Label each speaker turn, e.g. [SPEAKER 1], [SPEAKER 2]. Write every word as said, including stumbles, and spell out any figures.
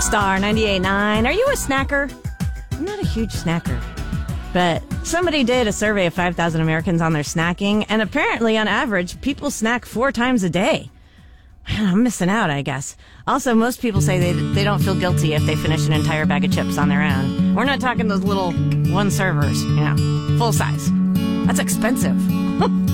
[SPEAKER 1] Star ninety-eight point nine. Are you a snacker? I'm not a huge snacker. But somebody did a survey of five thousand Americans on their snacking, and apparently, on average, people snack four times a day. Man, I'm missing out, I guess. Also, most people say they they don't feel guilty if they finish an entire bag of chips on their own. We're not talking those little one servers, you know, full size. That's expensive.